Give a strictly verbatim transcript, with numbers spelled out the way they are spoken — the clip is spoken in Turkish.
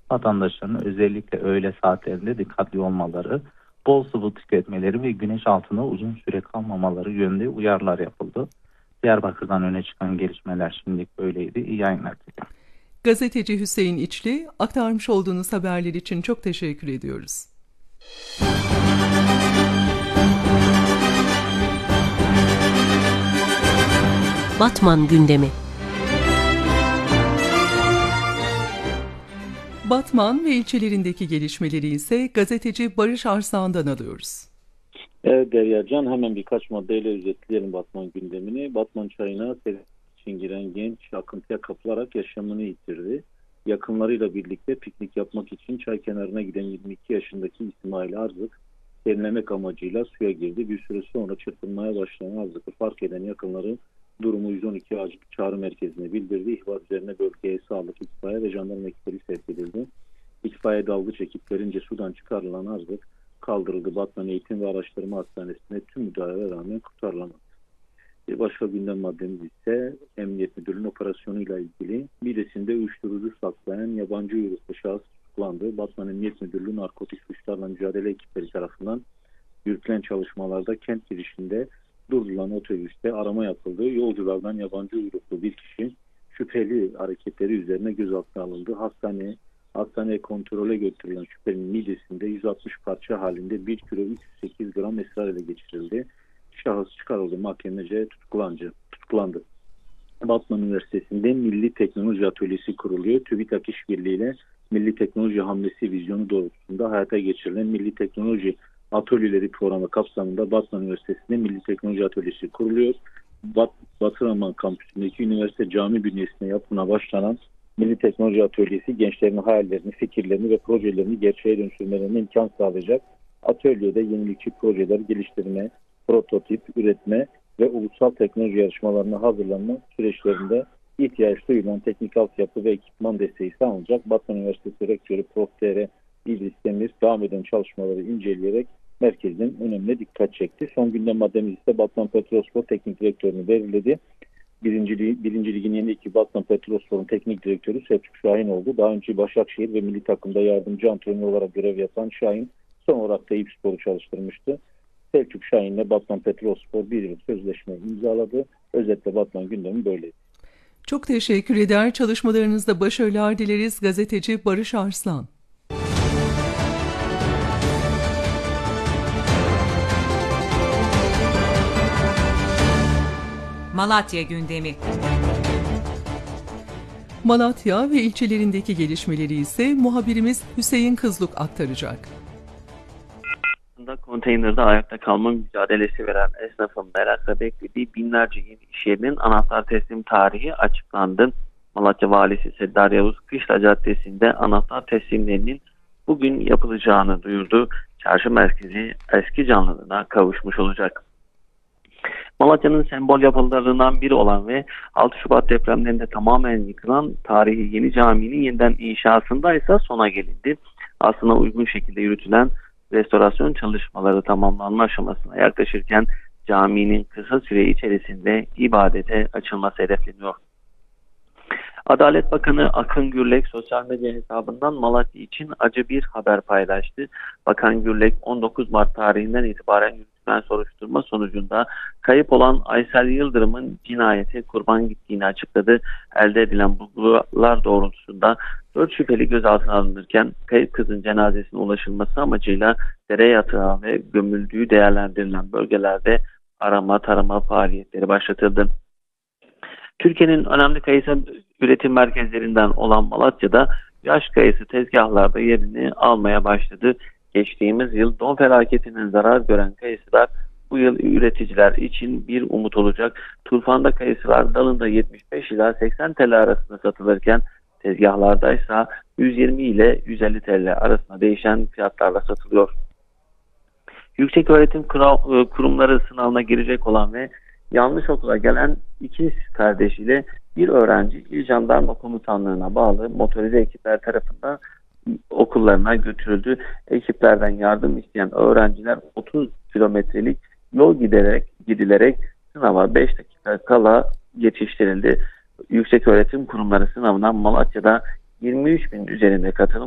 vatandaşların özellikle öğle saatlerinde dikkatli olmaları, bol sıvı tüketmeleri ve güneş altında uzun süre kalmamaları yönünde uyarılar yapıldı. Diyarbakır'dan öne çıkan gelişmeler şimdilik böyleydi. İyi yayınlar diliyorum. Gazeteci Hüseyin İçli, aktarmış olduğunuz haberler için çok teşekkür ediyoruz. Batman gündemi. Batman ve ilçelerindeki gelişmeleri ise gazeteci Barış Arslan'dan alıyoruz. Evet Deryacan, hemen birkaç maddeyle özetleyelim Batman gündemini. Batman çayına için giren genç akıntıya kapılarak yaşamını yitirdi. Yakınlarıyla birlikte piknik yapmak için çay kenarına giden yirmi iki yaşındaki İsmail Arzık serinlemek amacıyla suya girdi. Bir süre sonra çırpınmaya başlayan Arzık'ı fark eden yakınları durumu yüz on iki acil çağrı merkezine bildirdi. İhbar üzerine bölgeye sağlık, itfaiye ve jandarma ekipleri sevk edildi. İtfaiye dalgıç ekiplerince sudan çıkarılan Arzık kaldırıldı. Batman Eğitim ve Araştırma Hastanesi'nde tüm müdahaleye rağmen kurtarılamadı. Bir başka gündem maddemiz ise Emniyet Müdürlüğü'nün operasyonuyla ilgili Midesinde uyuşturucu saklayan yabancı uyruklu şahıs tutuklandı. Batman Emniyet Müdürlüğü narkotik suçlarla mücadele ekipleri tarafından yürütülen çalışmalarda kent girişinde durdurulan otobüste arama yapıldı. Yolculardan yabancı uyruklu bir kişi şüpheli hareketleri üzerine gözaltına alındı. Hastaneye Hastaneye kontrole götürülen şüphelinin midesinde yüz altmış parça halinde bir kilo üç yüz sekiz gram esrar ele geçirildi. Şahıs çıkarıldı, mahkemece tutuklandı. tutuklandı. Batman Üniversitesi'nde Milli Teknoloji Atölyesi kuruluyor. TÜBİTAK işbirliğiyle Milli Teknoloji Hamlesi vizyonu doğrultusunda hayata geçirilen Milli Teknoloji Atölyeleri programı kapsamında Batman Üniversitesi'nde Milli Teknoloji Atölyesi kuruluyor. Bat, Batıraman kampüsündeki üniversite cami bünyesinde yapımına başlanan Milli Teknoloji Atölyesi gençlerin hayallerini, fikirlerini ve projelerini gerçeğe dönüştürmelerine imkan sağlayacak. Atölyede yenilikçi projeler geliştirme, prototip, üretme ve ulusal teknoloji yarışmalarına hazırlanma süreçlerinde ihtiyaç duyulan teknik altyapı ve ekipman desteği sağlanacak. Batman Üniversitesi Rektörü Profesör İdris Demir devam eden çalışmaları inceleyerek merkezin önemine dikkat çekti. Son gündem maddemiz ise Batman Petrolspor Teknik Direktörünü belirledi. Birinci, birinci Lig'in yeni ekibi Batman Petrolspor'un teknik direktörü Selçuk Şahin oldu. Daha önce Başakşehir ve milli takımda yardımcı antrenör olarak görev yapan Şahin son olarak da Eyüpspor'u çalıştırmıştı. Selçuk Şahin'le Batman Petrolspor bir yıl sözleşme imzaladı. Özetle Batman gündemi böyleydi. Çok teşekkür eder. Çalışmalarınızda başarılar dileriz gazeteci Barış Arslan. Malatya gündemi. Malatya ve ilçelerindeki gelişmeleri ise muhabirimiz Hüseyin Kızluk aktaracak. Konteynerde ayakta kalma mücadelesi veren esnafın merakla beklediği binlerce yeni iş yerinin anahtar teslim tarihi açıklandı. Malatya Valisi Seddar Yavuz Kışla Caddesi'nde anahtar teslimlerinin bugün yapılacağını duyurdu. Çarşı merkezi eski canlılığına kavuşmuş olacak. Malatya'nın sembol yapılarından biri olan ve altı Şubat depremlerinde tamamen yıkılan tarihi Yeni Cami'nin yeniden inşasında ise sona gelindi. Aslına uygun şekilde yürütülen restorasyon çalışmaları tamamlanma aşamasına yaklaşırken caminin kısa süre içerisinde ibadete açılması hedefleniyor. Adalet Bakanı Akın Gürlek sosyal medya hesabından Malatya için acı bir haber paylaştı. Bakan Gürlek on dokuz Mart tarihinden itibaren yürütülen soruşturma sonucunda kayıp olan Aysel Yıldırım'ın cinayete kurban gittiğini açıkladı. Elde edilen bulgular doğrultusunda dört şüpheli gözaltına alınırken kayıp kızın cenazesine ulaşılması amacıyla dere yatağı ve gömüldüğü değerlendirilen bölgelerde arama tarama faaliyetleri başlatıldı. Türkiye'nin önemli kayısı üretim merkezlerinden olan Malatya'da yaş kayısı tezgahlarda yerini almaya başladı. Geçtiğimiz yıl don felaketinin zarar gören kayısılar bu yıl üreticiler için bir umut olacak. Turfanda kayısılar dalında yetmiş beş ila seksen T L arasında satılırken tezgahlarda ise yüz yirmi ile yüz elli T L arasında değişen fiyatlarla satılıyor. Yükseköğretim kurumları sınavına girecek olan ve yanlış okula gelen ikiz kardeşiyle bir öğrenci İl Jandarma Komutanlığı'na bağlı motorize ekipler tarafından okullarına götürüldü. Ekiplerden yardım isteyen öğrenciler otuz kilometrelik yol giderek gidilerek sınava beş dakika kala yetiştirildi. Yükseköğretim kurumları sınavından Malatya'da yirmi üç bin üzerinde katılım